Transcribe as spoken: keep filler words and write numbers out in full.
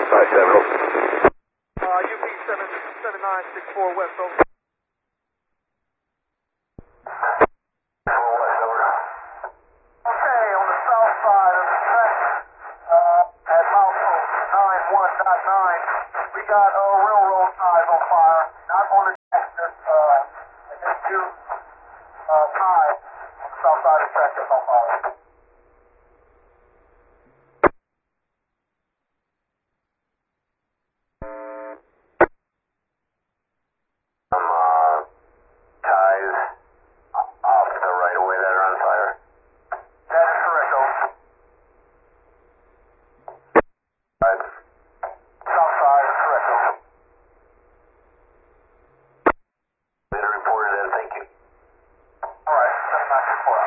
five seven. Uh, U P seven seven nine six four West, over. Okay, on the south side of the track, uh, at household nine one dot nine, we got uh, railroad ties on fire, not on the track, just, uh, just two, uh, ties on the south side of the track that's on fire.